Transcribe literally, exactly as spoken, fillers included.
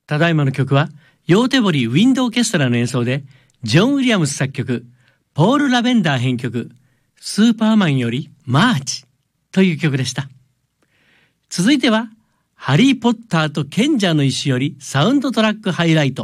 ただいまの曲は、ヨーテボリウィンドオーケストラの演奏で、ジョン・ウィリアムス作曲、ポール・ラベンダー編曲、スーパーマンよりマーチという曲でした。続いては、ハリー・ポッターと賢者の石よりサウンドトラックハイライト。